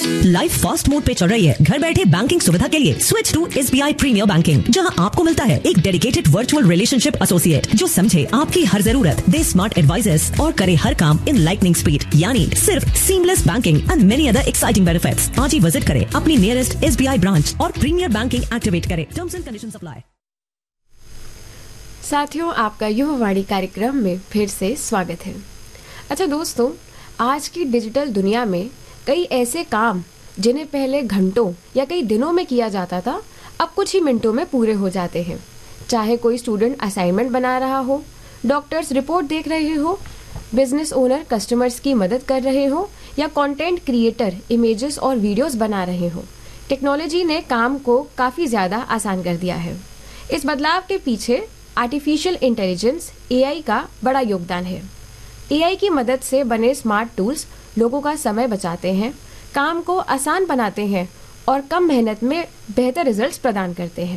Life fast mode पे चल रही है। घर बैठे बैंकिंग सुविधा के लिए switch to SBI premiere banking, जहां आपको मिलता है एक डेडिकेटेड वर्चुअल रिलेशनशिप एसोसिएट जो समझे आपकी हर जरूरत, दे स्मार्ट एडवाइजर्स और करे हर काम इन लाइटनिंग स्पीड, यानी सिर्फ seamless banking and many other exciting benefits. आज ही विजिट करें अपनी नियरेस्ट SBI ब्रांच और प्रीमियर बैंकिंग एक्टिवेट करें। Terms and conditions apply. साथियों, आपका युवावाणी कार्यक्रम में फिर से स्वागत है। अच्छा दोस्तों, आज की डिजिटल दुनिया में कई ऐसे काम जिन्हें पहले घंटों या कई दिनों में किया जाता था, अब कुछ ही मिनटों में पूरे हो जाते हैं। चाहे कोई स्टूडेंट असाइनमेंट बना रहा हो, डॉक्टर्स रिपोर्ट देख रहे हो, बिजनेस ओनर कस्टमर्स की मदद कर रहे हो या कंटेंट क्रिएटर इमेजेस और वीडियोस बना रहे हो, टेक्नोलॉजी ने काम को काफ़ी ज़्यादा आसान कर दिया है। इस बदलाव के पीछे आर्टिफिशियल इंटेलिजेंस AI का बड़ा योगदान है। AI की मदद से बने स्मार्ट टूल्स लोगों का समय बचाते हैं, काम को आसान बनाते हैं और कम मेहनत में बेहतर रिजल्ट्स प्रदान करते हैं।